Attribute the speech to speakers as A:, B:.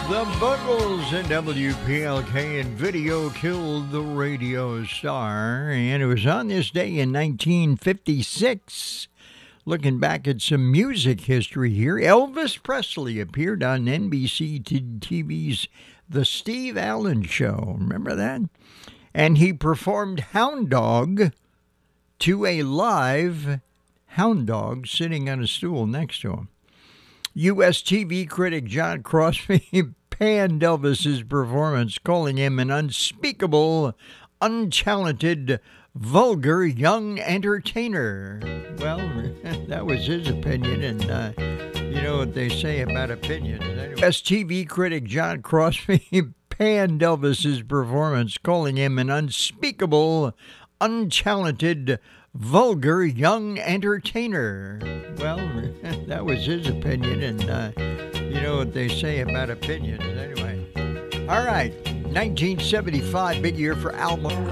A: The Bungles and WPLK and video killed the radio star. And it was on this day in 1956. Looking back at some music history here, Elvis Presley appeared on NBC TV's The Steve Allen Show. Remember that? And he performed Hound Dog to a live hound dog sitting on a stool next to him. U.S. TV critic John Crosby panned Elvis's performance, calling him an unspeakable, untalented, vulgar young entertainer. Well, that was his opinion, and you know what they say about opinions. Anyway, U.S. TV critic John Crosby panned Elvis's performance, calling him an unspeakable, untalented, vulgar young entertainer. Well, that was his opinion, and you know what they say about opinions. Anyway, all right, 1975, big year for Alma.